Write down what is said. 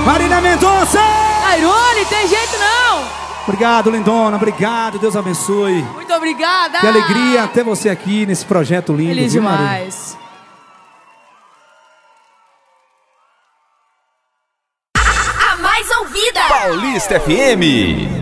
Marília Mendonça! Airone, tem jeito não! Obrigado, lindona, obrigado, Deus abençoe. Muito obrigada! Que alegria ter você aqui nesse projeto lindo. Feliz viu, Marília? demais. A mais ouvida! Paulista FM.